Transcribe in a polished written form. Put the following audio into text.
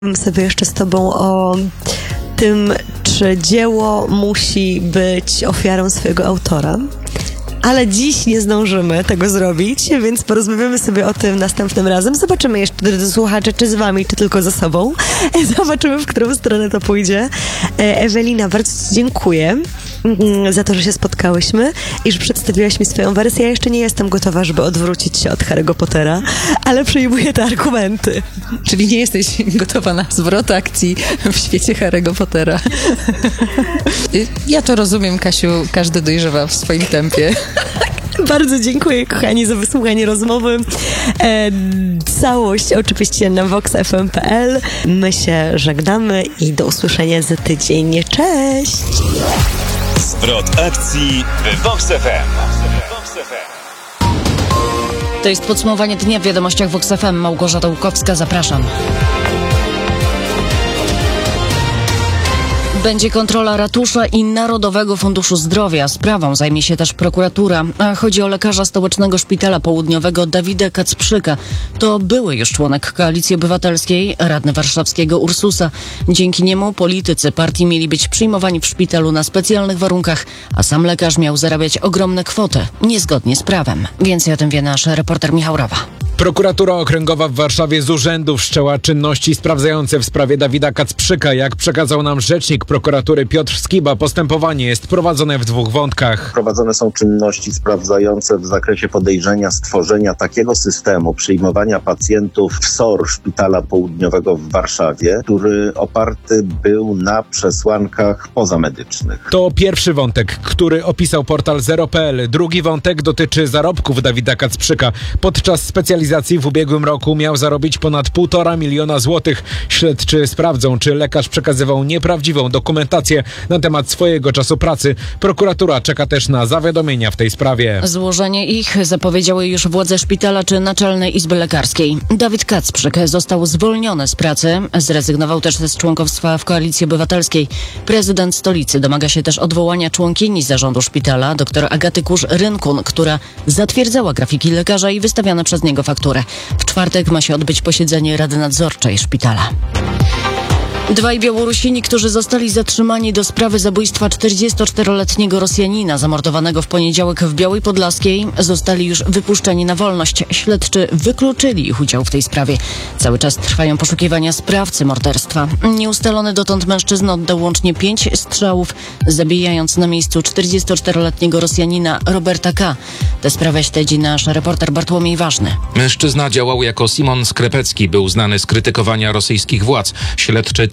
Sobie jeszcze z tobą o tym, czy dzieło musi być ofiarą swojego autora. Ale dziś nie zdążymy tego zrobić, więc porozmawiamy sobie o tym następnym razem. Zobaczymy jeszcze, drodzy słuchacze, czy z wami, czy tylko ze sobą. Zobaczymy, w którą stronę to pójdzie. Ewelina, bardzo ci dziękuję za to, że się spotkałyśmy i że przedstawiłaś mi swoją wersję. Ja jeszcze nie jestem gotowa, żeby odwrócić się od Harry'ego Pottera, ale przyjmuję te argumenty. Czyli nie jesteś gotowa na zwrot akcji w świecie Harry'ego Pottera. Ja to rozumiem, Kasiu, każdy dojrzewa w swoim tempie. Bardzo dziękuję, kochani, za wysłuchanie rozmowy. Całość oczywiście na voxfm.pl. My się żegnamy i do usłyszenia za tydzień. Cześć! Zwrot akcji w Vox FM. To jest podsumowanie dnia w wiadomościach Vox FM. Małgorzata Łukowska, zapraszam. Będzie kontrola ratusza i Narodowego Funduszu Zdrowia. Sprawą zajmie się też prokuratura. A chodzi o lekarza Stołecznego Szpitala Południowego Dawida Kacprzyka. To były już członek Koalicji Obywatelskiej, radny warszawskiego Ursusa. Dzięki niemu politycy partii mieli być przyjmowani w szpitalu na specjalnych warunkach, a sam lekarz miał zarabiać ogromne kwoty, niezgodnie z prawem. Więcej o tym wie nasz reporter Michał Rawa. Prokuratura Okręgowa w Warszawie z urzędu wszczęła czynności sprawdzające w sprawie Dawida Kacprzyka. Jak przekazał nam rzecznik prokuratury Piotr Skiba, postępowanie jest prowadzone w dwóch wątkach. Prowadzone są czynności sprawdzające w zakresie podejrzenia stworzenia takiego systemu przyjmowania pacjentów w SOR Szpitala Południowego w Warszawie, który oparty był na przesłankach pozamedycznych. To pierwszy wątek, który opisał portal Zero.pl. Drugi wątek dotyczy zarobków Dawida Kacprzyka. Podczas specjalizacji w ubiegłym roku miał zarobić ponad 1,5 miliona złotych. Śledczy sprawdzą, czy lekarz przekazywał nieprawdziwą dokumentację na temat swojego czasu pracy. Prokuratura czeka też na zawiadomienia w tej sprawie. Złożenie ich zapowiedziały już władze szpitala czy Naczelnej Izby Lekarskiej. Dawid Kacprzyk został zwolniony z pracy. Zrezygnował też z członkostwa w Koalicji Obywatelskiej. Prezydent stolicy domaga się też odwołania członkini zarządu szpitala, dr Agaty Kurz-Rynkun, która zatwierdzała grafiki lekarza i wystawiane przez niego fakturę. W czwartek ma się odbyć posiedzenie Rady Nadzorczej szpitala. Dwaj Białorusini, którzy zostali zatrzymani do sprawy zabójstwa 44-letniego Rosjanina zamordowanego w poniedziałek w Białej Podlaskiej, zostali już wypuszczeni na wolność. Śledczy wykluczyli ich udział w tej sprawie. Cały czas trwają poszukiwania sprawcy morderstwa. Nieustalony dotąd mężczyzna oddał łącznie 5 strzałów, zabijając na miejscu 44-letniego Rosjanina Roberta K. Tę sprawę śledzi nasz reporter Bartłomiej Ważny. Mężczyzna działał jako Simon Skrepecki, był znany z krytykowania rosyjskich władz. Śledczy